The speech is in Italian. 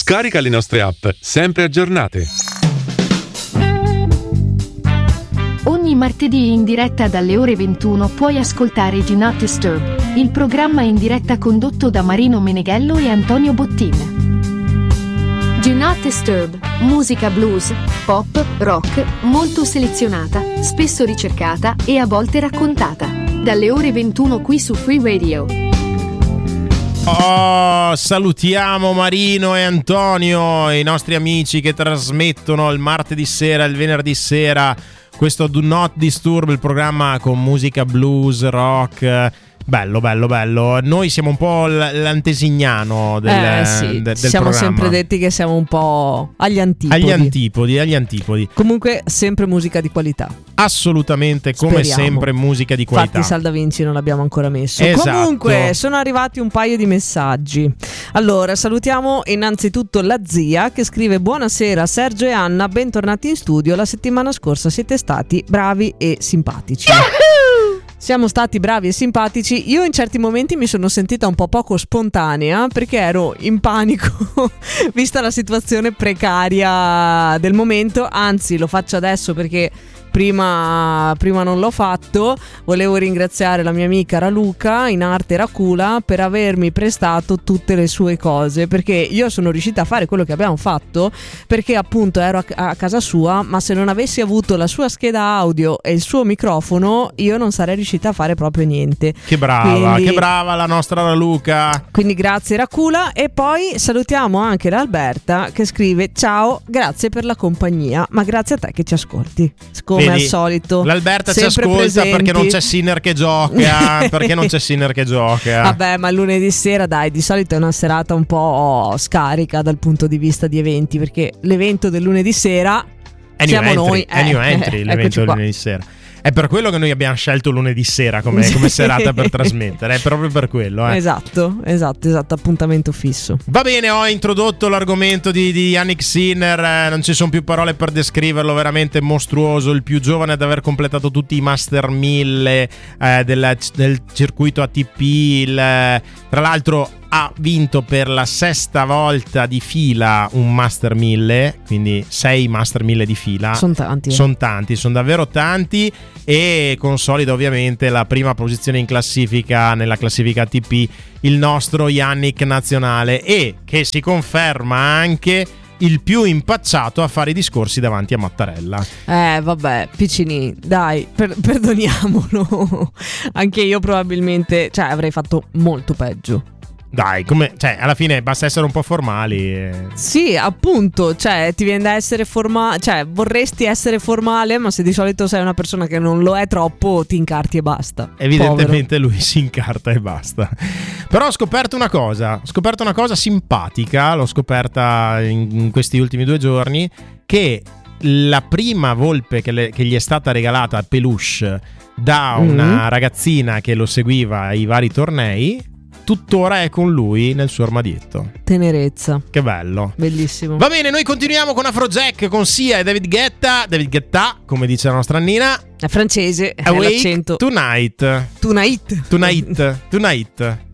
Scarica le nostre app, sempre aggiornate. Ogni martedì in diretta dalle ore 21 puoi ascoltare Do Not Disturb, il programma in diretta condotto da Marino Meneghello e Antonio Bottin. Do Not Disturb, musica blues, pop, rock, molto selezionata, spesso ricercata e a volte raccontata. Dalle ore 21 qui su Free Radio. Oh, salutiamo Marino e Antonio, i nostri amici che trasmettono il martedì sera, il venerdì sera questo Do Not Disturb, il programma con musica blues, rock. Bello. Noi siamo un po' l'antesignano del siamo programma. sempre detti che siamo un po' agli antipodi. Comunque sempre musica di qualità. Assolutamente, come Speriamo. Sempre musica di qualità. Infatti Salda Vinci non l'abbiamo ancora messo. Esatto. Comunque sono arrivati un paio di messaggi. Allora salutiamo innanzitutto la zia che scrive: buonasera Sergio e Anna, bentornati in studio. La settimana scorsa siete stati bravi e simpatici. Siamo stati bravi e simpatici. Io in certi momenti mi sono sentita un po' poco spontanea perché ero in panico vista la situazione precaria del momento. Anzi, lo faccio adesso perché prima non l'ho fatto. Volevo ringraziare la mia amica Raluca, in arte Racula, per avermi prestato tutte le sue cose, perché io sono riuscita a fare quello che abbiamo fatto perché appunto ero a casa sua, ma se non avessi avuto la sua scheda audio e il suo microfono io non sarei riuscita a fare proprio niente. Che brava la nostra Raluca. Quindi grazie Racula. E poi salutiamo anche l'Alberta che scrive: ciao, grazie per la compagnia, ma grazie a te che ci ascolti. Come al solito l'Alberta ci sempre ascolta presenti. perché non c'è Sinner che gioca. Vabbè, ma lunedì sera dai, di solito è una serata un po' scarica dal punto di vista di eventi, perché l'evento del lunedì sera siamo noi. New Entry, l'evento del lunedì sera. È per quello che noi abbiamo scelto lunedì sera come serata per trasmettere, è proprio per quello. Esatto, appuntamento fisso. Va bene, ho introdotto l'argomento di Yannick Sinner, non ci sono più parole per descriverlo, veramente mostruoso, il più giovane ad aver completato tutti i Master 1000 del circuito ATP, tra l'altro ha vinto per la 6ª volta di fila un Master 1000, quindi 6 Master 1000 di fila. Sono tanti. Sono davvero tanti, e consolida ovviamente la prima posizione in classifica, nella classifica ATP, il nostro Yannick nazionale, e che si conferma anche il più impacciato a fare i discorsi davanti a Mattarella. Vabbè, piccini, dai, perdoniamolo. Anche io probabilmente, avrei fatto molto peggio. Dai, alla fine basta essere un po' formali. Sì, appunto, ti viene da essere formale, vorresti essere formale, ma se di solito sei una persona che non lo è troppo, ti incarti e basta. Evidentemente lui si incarta e basta. Però ho scoperto una cosa simpatica, l'ho scoperta in questi ultimi 2 giorni, che la prima volpe che gli è stata regalata a peluche da una ragazzina che lo seguiva ai vari tornei, tuttora è con lui nel suo armadietto. Tenerezza. Che bello. Bellissimo. Va bene, noi continuiamo con Afrojack, con Sia e David Guetta, come dice la nostra Annina. È francese, è Awake l'accento. Tonight.